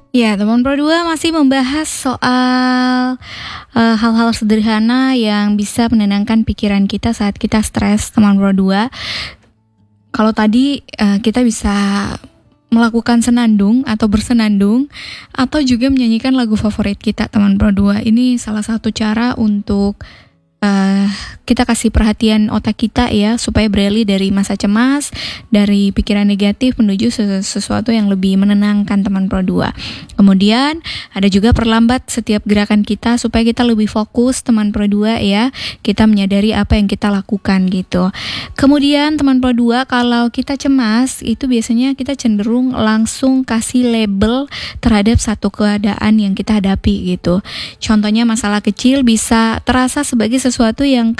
Ya, teman Pro 2 masih membahas soal hal-hal sederhana yang bisa menenangkan pikiran kita saat kita stres, teman Pro 2. Kalau tadi kita bisa melakukan senandung atau bersenandung, atau juga menyanyikan lagu favorit kita, teman Pro 2. Ini salah satu cara untuk kita kasih perhatian otak kita ya, supaya beralih dari masa cemas, dari pikiran negatif menuju sesuatu yang lebih menenangkan, teman Pro 2. Kemudian ada juga perlambat setiap gerakan kita supaya kita lebih fokus, teman Pro 2 ya. Kita menyadari apa yang kita lakukan gitu. Kemudian teman Pro 2, kalau kita cemas itu biasanya kita cenderung langsung kasih label terhadap satu keadaan yang kita hadapi gitu. Contohnya masalah kecil bisa terasa sebagai sesuatu yang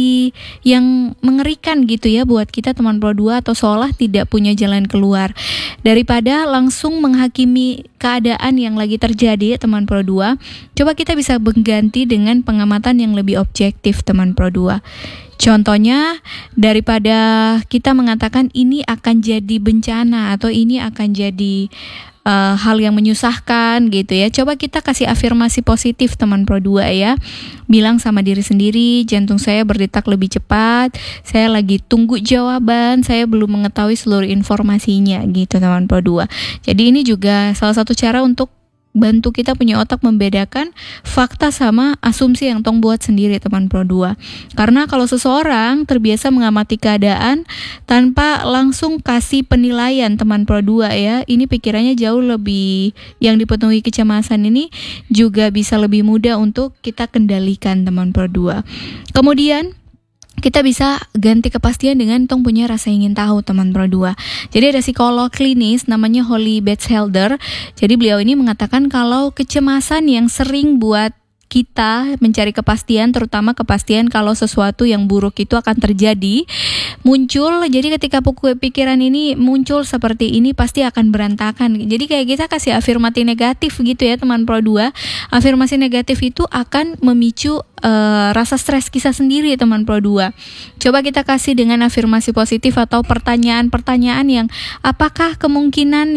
mengerikan gitu ya buat kita, teman Pro 2, atau seolah tidak punya jalan keluar. Daripada langsung menghakimi keadaan yang lagi terjadi, teman Pro 2, coba kita bisa berganti dengan pengamatan yang lebih objektif, teman Pro 2. Contohnya, daripada kita mengatakan ini akan jadi bencana atau ini akan jadi hal yang menyusahkan gitu ya, coba kita kasih afirmasi positif, teman Pro 2 ya. Bilang sama diri sendiri, jantung saya berdetak lebih cepat, saya lagi tunggu jawaban, saya belum mengetahui seluruh informasinya gitu, teman Pro 2. Jadi ini juga salah satu cara untuk bantu kita punya otak membedakan fakta sama asumsi yang tong buat sendiri, teman Pro 2. Karena kalau seseorang terbiasa mengamati keadaan tanpa langsung kasih penilaian, teman Pro 2 ya, ini pikirannya jauh lebih yang dipenuhi kecemasan, ini juga bisa lebih mudah untuk kita kendalikan, teman Pro 2. Kemudian kita bisa ganti kepastian dengan tong punya rasa ingin tahu, teman Pro 2. Jadi ada psikolog klinis namanya Holly Batchelder. Jadi beliau ini mengatakan kalau kecemasan yang sering buat kita mencari kepastian, terutama kepastian kalau sesuatu yang buruk itu akan terjadi, muncul. Jadi ketika pikiran ini muncul seperti ini, pasti akan berantakan. Jadi kayak kita kasih afirmasi negatif gitu ya, teman Pro 2. Afirmasi negatif itu akan memicu rasa stres kita sendiri, teman Pro 2. Coba kita kasih dengan afirmasi positif atau pertanyaan-pertanyaan yang apakah kemungkinan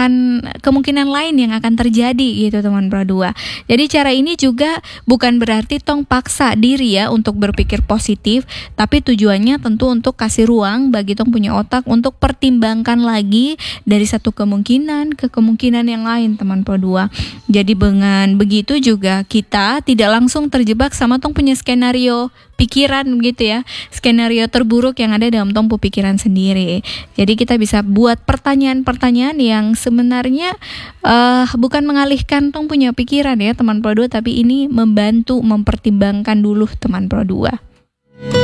lain yang akan terjadi gitu, teman Pro 2. Jadi cara ini juga bukan berarti tong paksa diri ya untuk berpikir positif, tapi tujuannya tentu untuk kasih ruang bagi tong punya otak untuk pertimbangkan lagi dari satu kemungkinan ke kemungkinan yang lain, teman Pro 2. Jadi dengan begitu juga kita tidak langsung terjebak sama tong punya skenario pikiran gitu ya, skenario terburuk yang ada dalam tong pikiran sendiri. Jadi kita bisa buat pertanyaan-pertanyaan yang sebenarnya bukan mengalihkan tong punya pikiran ya, teman Pro 2, tapi ini membantu mempertimbangkan dulu, teman Pro 2.